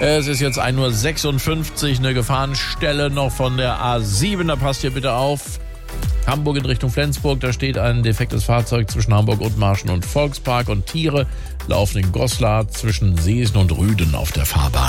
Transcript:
Es ist jetzt 1:56 Uhr, eine Gefahrenstelle noch von der A7, da passt ihr bitte auf. Hamburg in Richtung Flensburg, da steht ein defektes Fahrzeug zwischen Hamburg und Marschen und Volkspark und Tiere laufen in Goslar zwischen Seesen und Rüden auf der Fahrbahn.